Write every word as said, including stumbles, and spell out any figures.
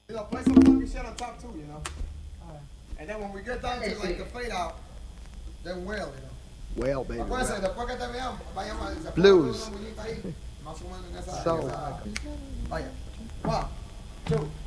You know, play some funky shit on top too, you know. And then when we get down to like the fade out, then well, you know. Well, baby. Acuérdense, después que te veamos, vayamos a Blues. una muñeca ahí, más o menos en esa, So. en esa- Vaya. One, two.